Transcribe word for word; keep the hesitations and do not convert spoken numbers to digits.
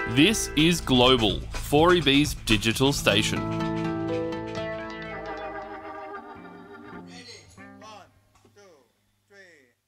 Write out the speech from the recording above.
This is Global, four E B's digital station.